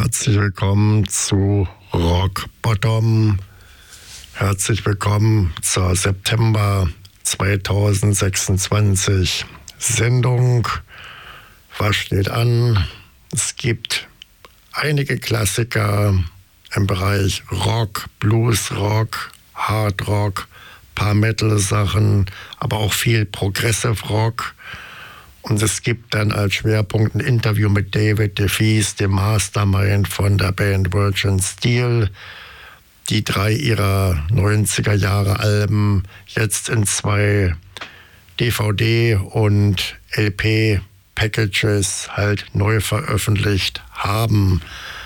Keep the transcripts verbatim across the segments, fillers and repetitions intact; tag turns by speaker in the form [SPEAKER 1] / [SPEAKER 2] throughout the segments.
[SPEAKER 1] Herzlich willkommen zu Rock Bottom. Herzlich willkommen zur September zweitausendsechsundzwanzig Sendung. Was steht an? Es gibt einige Klassiker im Bereich Rock, Blues Rock, Hard Rock, paar Metal-Sachen, aber auch viel Progressive Rock. Und es gibt dann als Schwerpunkt ein Interview mit David DeVries, dem Mastermind von der Band Virgin Steel, die drei ihrer neunziger Jahre Alben jetzt in zwei D V D und L P-Packages halt neu veröffentlicht haben.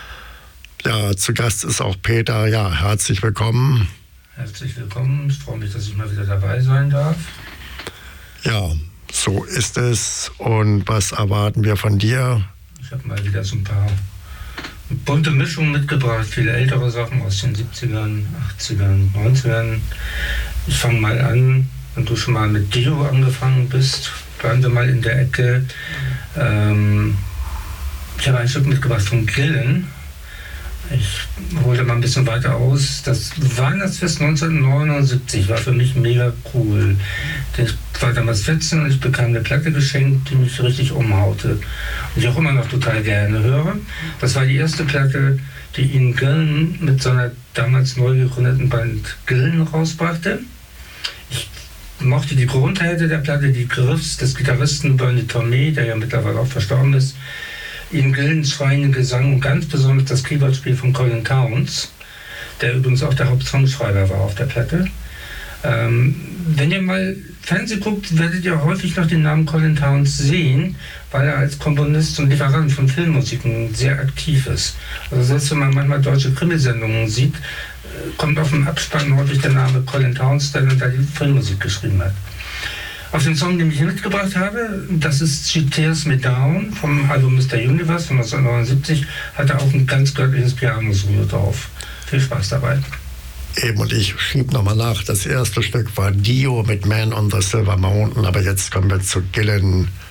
[SPEAKER 1] Ja, zu Gast ist auch Peter. Ja, herzlich willkommen.
[SPEAKER 2] Herzlich willkommen. Ich freue mich, dass ich mal wieder dabei sein darf.
[SPEAKER 1] Ja, so ist es. Und was erwarten wir von dir?
[SPEAKER 2] Ich habe mal wieder so ein paar bunte Mischungen mitgebracht. Viele ältere Sachen aus den siebzigern, achtzigern, neunzigern. Ich fange mal an, wenn du schon mal mit Dio angefangen bist. Bleiben wir mal in der Ecke. Ähm, ich habe ein Stück mitgebracht von Gillen. Ich hole mal ein bisschen weiter aus. Das Weihnachtsfest neunzehnhundertneunundsiebzig war für mich mega cool. Ich war damals vierzehn und ich bekam eine Platte geschenkt, die mich richtig umhaute. Und ich auch immer noch total gerne höre. Das war die erste Platte, die Ian Gillan mit seiner damals neu gegründeten Band Gillan rausbrachte. Ich mochte die Grundhälfte der Platte, die Griffs des Gitarristen Bernie Tormé, der ja mittlerweile auch verstorben ist, Ian Gillans schreienden Gesang und ganz besonders das Keyboardspiel von Colin Towns, der übrigens auch der Hauptsongschreiber war auf der Platte. Ähm, wenn ihr mal Fernsehen guckt, werdet ihr häufig noch den Namen Colin Towns sehen, weil er als Komponist und Lieferant von Filmmusiken sehr aktiv ist. Also selbst wenn man manchmal deutsche Krimisendungen sieht, kommt auf dem Abspann häufig der Name Colin Towns, der dann da die Filmmusik geschrieben hat. Auf den Song, den ich hier mitgebracht habe, das ist She Tears Me Down vom Album Mister Universe von neunzehnhundertneunundsiebzig, hat er auch ein ganz göttliches Piano-Solo drauf. Viel Spaß dabei.
[SPEAKER 1] Eben, und ich schieb nochmal nach. Das erste Stück war Dio mit Man on the Silver Mountain, aber jetzt kommen wir zu Gillan